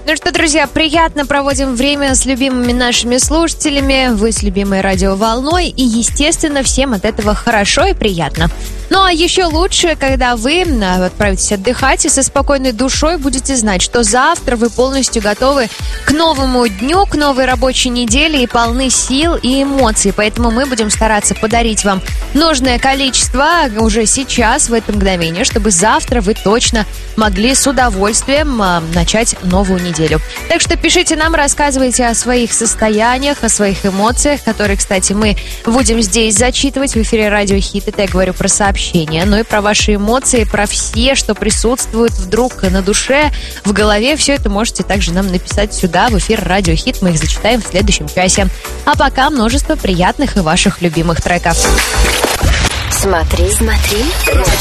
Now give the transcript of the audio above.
Ну что, друзья, приятно проводим время с любимыми нашими слушателями. Вы с любимой радиоволной. И, естественно, всем от этого хорошо и приятно. Ну а еще лучше, когда вы отправитесь отдыхать и со спокойной душой будете знать, что завтра вы полностью готовы к новому дню, к новой рабочей неделе и полны сил и эмоций. Поэтому мы будем стараться подарить вам нужное количество уже сейчас, в это мгновение, чтобы завтра вы точно могли с удовольствием начать новую неделю. Так что пишите нам, рассказывайте о своих состояниях, о своих эмоциях, которые, кстати, мы будем здесь зачитывать в эфире Радио Хит. Это я говорю про сообщения, но и про ваши эмоции, про все, что присутствует вдруг на душе, в голове. Все это можете также нам написать сюда, в эфир Радио Хит. Мы их зачитаем в следующем часе. А пока множество приятных и ваших любимых треков. Смотри,